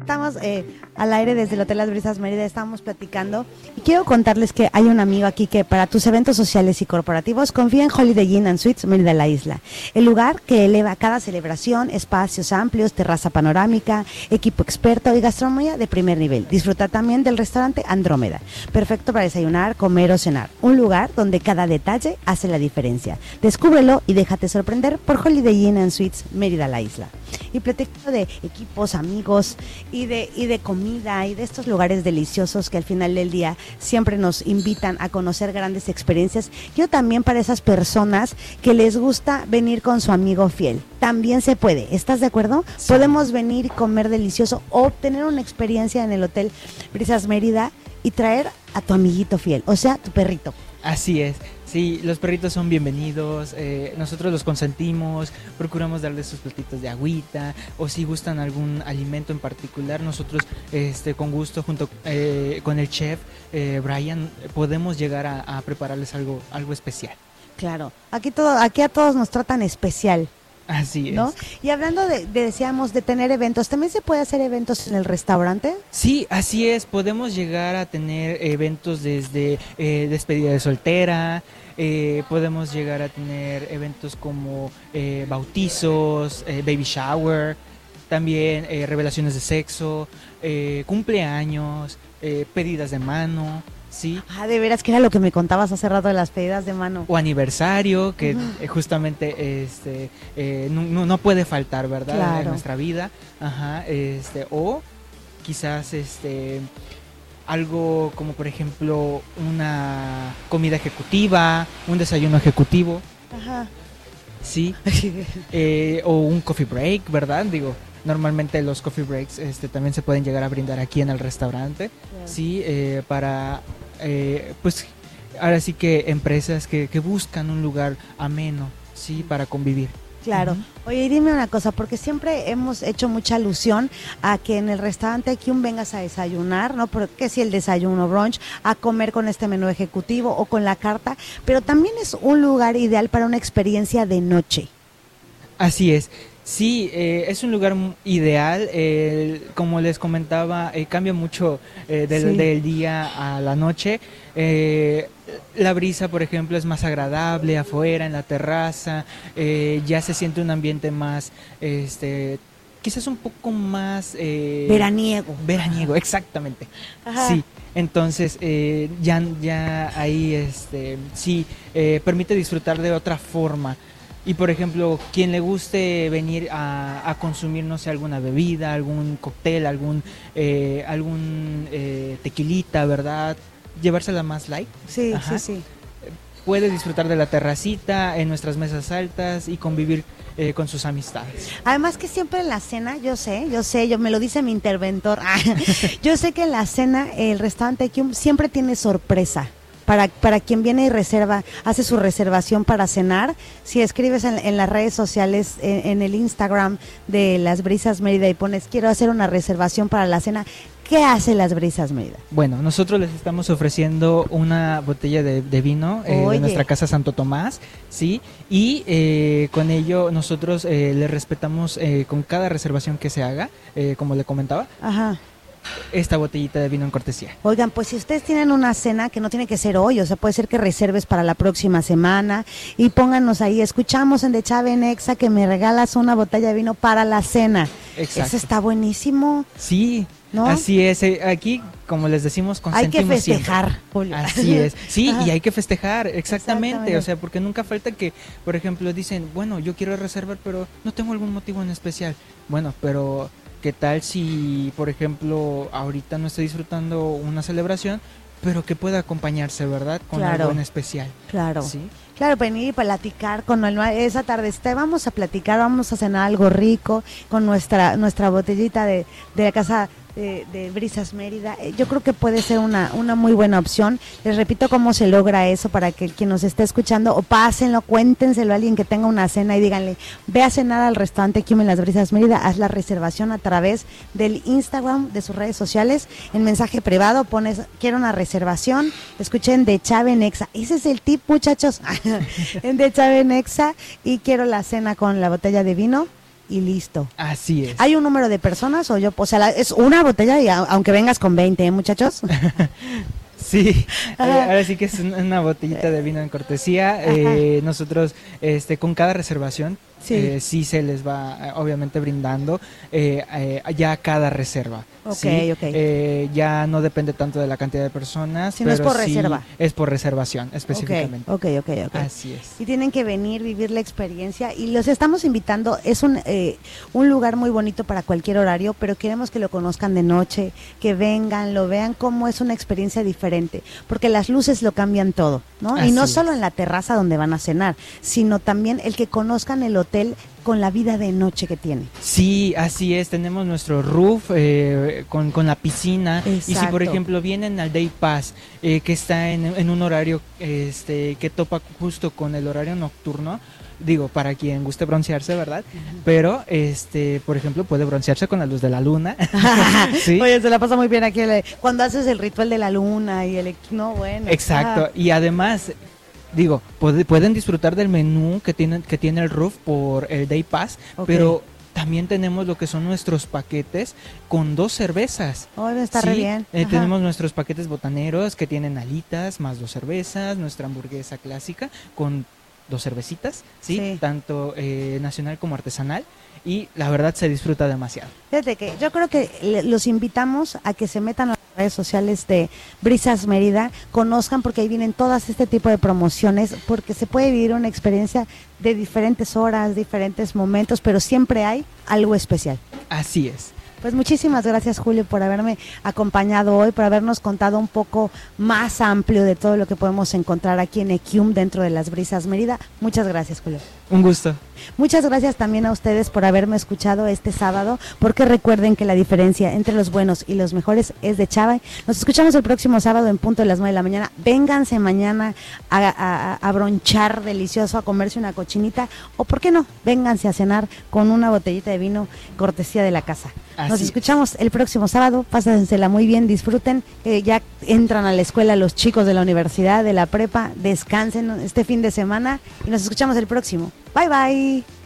estamos al aire desde el Hotel Las Brisas Mérida, estamos platicando y quiero contarles que hay un amigo aquí que para tus eventos sociales y corporativos confía en Holiday Inn and Suites Mérida La Isla, el lugar que eleva cada celebración, espacios amplios, terraza panorámica, equipo experto y gastronomía de primer nivel. Disfruta también del restaurante Andrómeda, perfecto para desayunar, comer o cenar, un lugar donde cada detalle hace la diferencia. Descúbrelo y déjate sorprender por Holiday Inn and Suites Mérida La Isla. Y platicando de equipos, amigos y de comida y de estos lugares deliciosos que al final del día siempre nos invitan a conocer grandes experiencias. Yo también para esas personas que les gusta venir con su amigo fiel, también se puede, ¿estás de acuerdo? Sí. Podemos venir y comer delicioso o tener una experiencia en el Hotel Brisas Mérida y traer a tu amiguito fiel, o sea, tu perrito. Así es, sí, los perritos son bienvenidos, nosotros los consentimos, procuramos darles sus platitos de agüita, o si gustan algún alimento en particular, nosotros con gusto junto con el chef Brian podemos llegar a prepararles algo especial. Claro, aquí a todos nos tratan especial. Así es. ¿No? Y hablando decíamos, de tener eventos, ¿también se puede hacer eventos en el restaurante? Sí, así es, podemos llegar a tener eventos desde despedida de soltera, podemos llegar a tener eventos como bautizos, baby shower, también revelaciones de sexo, cumpleaños, pedidas de mano. Sí. Ah, de veras que era lo que me contabas hace rato de las pedidas de mano. O aniversario, que justamente no puede faltar, ¿verdad? Claro. En nuestra vida. Ajá, o quizás algo como por ejemplo una comida ejecutiva, un desayuno ejecutivo. Ajá. Sí. O un coffee break, ¿verdad? Digo, normalmente los coffee breaks también se pueden llegar a brindar aquí en el restaurante. Claro. Sí, para pues ahora sí que empresas que buscan un lugar ameno, sí, para convivir. Claro. Oye, y dime una cosa, porque siempre hemos hecho mucha alusión a que en el restaurante aquí vengas a desayunar, ¿no? Porque si el desayuno, brunch, a comer con este menú ejecutivo o con la carta, pero también es un lugar ideal para una experiencia de noche. Así es. Sí, es un lugar ideal, como les comentaba, cambia mucho del día a la noche. La brisa, por ejemplo, es más agradable afuera, en la terraza, ya se siente un ambiente más, quizás un poco más... veraniego. Veraniego, exactamente. Ajá. Sí, entonces ya ahí sí, permite disfrutar de otra forma. Y por ejemplo, quien le guste venir a consumir, no sé, alguna bebida, algún cóctel, algún tequilita, ¿verdad? Llevársela más light. Sí, ajá. Sí. Puede disfrutar de la terracita, en nuestras mesas altas y convivir con sus amistades. Además que siempre en la cena, yo me lo dice mi interventor, yo sé que en la cena el restaurante Kium siempre tiene sorpresa. Para quien viene y reserva, hace su reservación para cenar, si escribes en las redes sociales, en el Instagram de Las Brisas Mérida y pones quiero hacer una reservación para la cena, ¿qué hace Las Brisas Mérida? Bueno, nosotros les estamos ofreciendo una botella de vino de nuestra casa Santo Tomás, ¿sí? Y con ello nosotros les respetamos con cada reservación que se haga, como le comentaba. Ajá. Esta botellita de vino en cortesía. Oigan, pues si ustedes tienen una cena que no tiene que ser hoy, o sea, puede ser que reserves para la próxima semana y pónganos ahí, escuchamos en The Chave Nexa que me regalas una botella de vino para la cena. Exacto. Eso está buenísimo. Sí, ¿no? Así es. Aquí, como les decimos, consentimos hay que festejar, siempre. Julio. Así es. Sí, y hay que festejar, exactamente. O sea, porque nunca falta que, por ejemplo, dicen, bueno, yo quiero reservar, pero no tengo algún motivo en especial. Bueno, pero... ¿qué tal si, por ejemplo, ahorita no estoy disfrutando una celebración, pero que pueda acompaña,rse, ¿verdad? Con algo en especial. Claro. ¿Sí? Claro, venir y platicar con esa tarde. Vamos a platicar, vamos a cenar algo rico con nuestra botellita de la casa de Brisas Mérida. Yo creo que puede ser una muy buena opción. Les repito cómo se logra eso para que quien nos esté escuchando, o pásenlo, cuéntenselo a alguien que tenga una cena y díganle, ve a cenar al restaurante Kium en Las Brisas Mérida, haz la reservación a través del Instagram, de sus redes sociales, en mensaje privado pones, quiero una reservación, escuchen The Chave Nexa. Ese es el tip, muchachos, en The Chave Nexa, y quiero la cena con la botella de vino. y listo. Así es. ¿Hay un número de personas o sea, es una botella y aunque vengas con 20, muchachos? Sí, ahora sí que es una botellita de vino en cortesía. Nosotros, con cada reservación, sí se les va obviamente brindando ya cada reserva. Okay, ¿sí? Ya no depende tanto de la cantidad de personas, sino es por reserva. Es por reservación específicamente. Okay. Así es. Y tienen que venir, vivir la experiencia y los estamos invitando. Es un lugar muy bonito para cualquier horario, pero queremos que lo conozcan de noche, que vengan, lo vean como es una experiencia diferente, porque las luces lo cambian todo, ¿no? Así y no es. solo en la terraza donde van a cenar, sino también el que conozcan el hotel con la vida de noche que tiene. Sí, así es, tenemos nuestro roof con la piscina. Exacto. Y si por ejemplo vienen al Day Pass, que está en un horario que topa justo con el horario nocturno, digo, para quien guste broncearse, ¿verdad? Pero, por ejemplo, puede broncearse con la luz de la luna. ¿Sí? Oye, se la pasa muy bien aquí cuando haces el ritual de la luna y no, bueno. Exacto, y además, digo, pueden disfrutar del menú que tiene el roof por el Day Pass, pero también tenemos lo que son nuestros paquetes con 2 cervezas. Está re bien. Tenemos nuestros paquetes botaneros que tienen alitas más 2 cervezas, nuestra hamburguesa clásica con 2 cervecitas, ¿sí? Tanto nacional como artesanal. Y la verdad se disfruta demasiado. Fíjate que yo creo que los invitamos a que se metan a las redes sociales de Brisas Mérida, conozcan porque ahí vienen todas este tipo de promociones, porque se puede vivir una experiencia de diferentes horas, diferentes momentos, pero siempre hay algo especial. Así es. Pues muchísimas gracias, Julio, por haberme acompañado hoy, por habernos contado un poco más amplio de todo lo que podemos encontrar aquí en Equium dentro de las Brisas Mérida. Muchas gracias, Julio. Un gusto. Muchas gracias también a ustedes por haberme escuchado este sábado, porque recuerden que la diferencia entre los buenos y los mejores es de Chava. Nos escuchamos el próximo sábado en punto de las 9 de la mañana. Vénganse mañana a bronchar delicioso, a comerse una cochinita, o por qué no, vénganse a cenar con una botellita de vino cortesía de la casa. Nos escuchamos el próximo sábado, pásensela muy bien, disfruten, ya entran a la escuela los chicos de la universidad, de la prepa, descansen este fin de semana y nos escuchamos el próximo. Bye bye.